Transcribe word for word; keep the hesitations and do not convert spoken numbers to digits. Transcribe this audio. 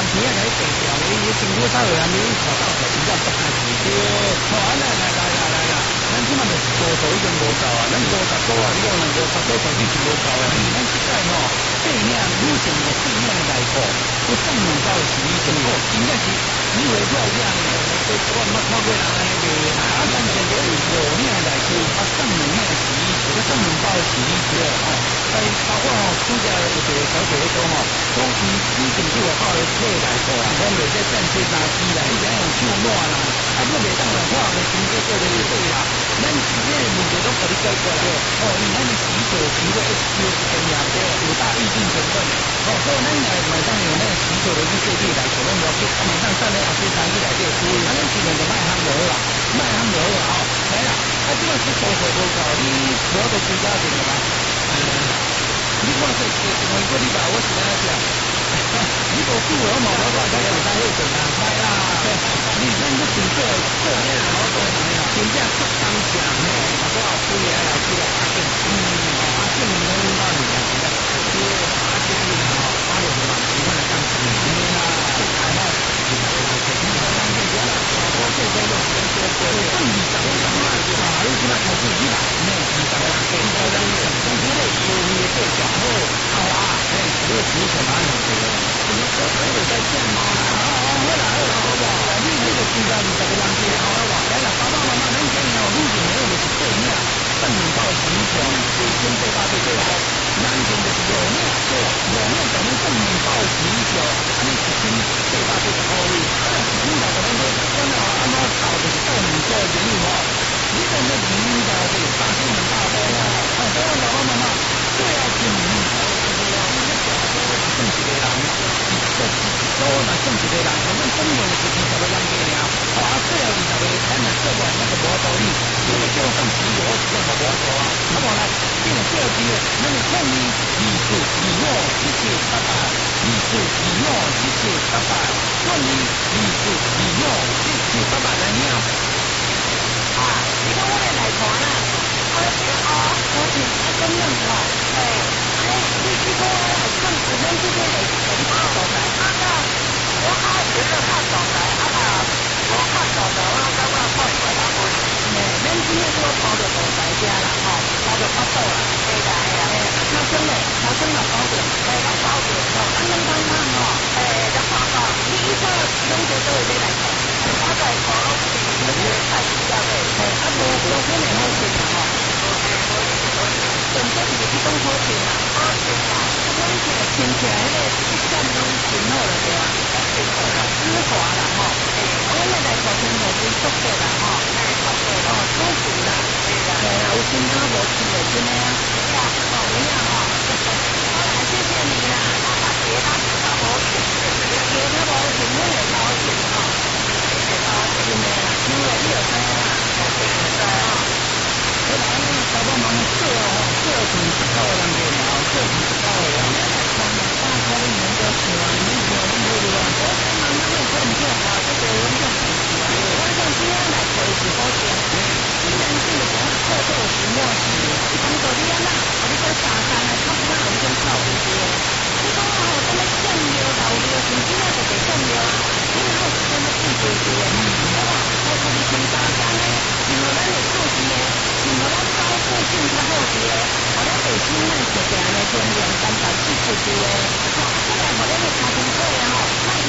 你要来地条，你你政府稍微还没有考到的，比较不开心对。好，来来来来来来，咱即满就是多少已经无够啊，咱五十多啊，你讲两五十多到底是无够啊，咱即摆吼，这领女性的这领内裤，不上两包洗衣粉哦，真正是以为漂亮的，我毋捌看过人安尼卖，啊，咱现在有五领内裤，啊，上两领洗衣粉，啊，上两包洗衣粉哦，但包括吼，拄则有一个小姐咧讲吼，讲伊以前就有靠咧买内裤啊，讲袂使占洗衫机啦，伊怎样手烂啦，啊，你袂当来看个经过做咧对啦，咱是这个问题都互你解决了，哦，因为咱的洗手经过 S Q S 检验过，有大抑菌成分，哦，所以咱来买当有那个洗手的这些内来，可能要去，啊，马上上来啊，洗衫机来这注意，啊，咱尽量就卖烘落啦，卖烘落啦，哦，来啦，啊，这个是多少多少，你所有的追加这个吗？嗯，你看这这这一个礼拜我是安怎讲？你无久了，我毛我我我有在迄阵啊，来啦，你咱你真做做咩啊？我讲啥呀？真正做工匠嘿，啊，我后悔啊，来这个阿健，嗯，阿健你能领导你啊？真正对，阿健你吼，阿六万几万的工钱，对啦，这台吼，你来来这边来当这边啦，我这边有钱多多，挣二十个人嘛，啊，你现在开始起来，呢，二十个人，二十个人，总之咧，收入也够上好，好啊，哎，这个钱从哪里来的？我我有在见吗？好好好啦好啦好不好？你这个现在二十个人去，好好吧？来啦，爸爸妈妈，咱今日哦，女性的就是对面，正面到洗衣球，水仙对吧？对对好，男性就是右面，对，右面等于正面到洗衣球，啊，你是先对吧？对好位，啊，是你来个咱说，咱哦，按照搞就是正面做原理哦，你等那原理的对，大新闻大多啦，啊，所以爸爸妈妈最要注意，就是哦，你这小时候是正一个人。这都那剩一个人，反正总共是二十个人个尔。哦，啊，最后二十个，咱若做完那个无道理，这个叫上几个，我是叫无无做啊。啊，无来，这个做几个，咱们创意艺术艺术一切八百，艺术艺术一切八百，创意艺术艺术一切八百来了。啊，你讲我来来看啦，我这个哦，我是一根嫩哦，哎。你去过来看我们这边的全套的来，那个我看觉得看懂来，啊嘛，我看懂的我刚刚看出来我，哎，咱今天我跑到大家家啦，吼，跑到跑到啦，对啦，哎呀，哎，超生嘞，超生了跑到，哎，我跑到，哦，安尼讲讲吼，哎，咱跑到，你一个拢在都会来看，我在跑拢是那个太需要的，哎，啊无无可能好听啦，吼。本身就是一种好评啦，好评啦，我以前听起来迄个一站拢挺好了对啊，挺好啦，丝滑啦吼，诶，我们来考听我是速度啦吼，诶，速度哦，舒服啦，对啦，诶，有心啊无气的真的啊，对啊，哦，你啊吼，好啦，谢谢你啦，我把其他其他无气，其他无气我也高兴吼，谢谢高兴的啦，因为你有知啦，我知知吼。我来呢，爸爸妈妈做哦，做成一套人个了，做成一套的人，看嘛，大家你们都喜欢，你喜欢不对吧？我跟妈妈那做唔做啊？这个我用很喜欢，我像今天来做是好些，今天这个我做做是我是，你讲到你安那，啊你在沙山啊，差不多有种草对不对？你讲啊，什么酱料、老料，甚至那个白酱料啊，你哪有时间要记对不对？好啊，我自己从沙山呢，因为咱有做事的。因为咱高个性较好些，互咱卫生咱食定安尼天然蛋白质足够的，